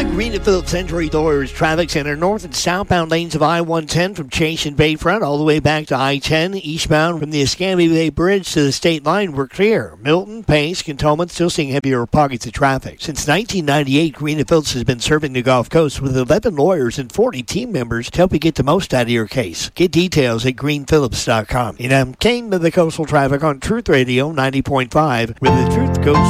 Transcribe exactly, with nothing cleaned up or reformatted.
the Green and Phillips Entry Lawyers Traffic Center, north and southbound lanes of I one ten from Chase and Bayfront all the way back to I ten, eastbound from the Escambia Bay Bridge to the state line were clear. Milton, Pace, Cantonment still seeing heavier pockets of traffic. Since nineteen ninety-eight, Green and Phillips has been serving the Gulf Coast with eleven lawyers and forty team members to help you get the most out of your case. Get details at green phillips dot com. And I'm Kane with the Coastal Traffic on Truth Radio ninety point five, where the truth goes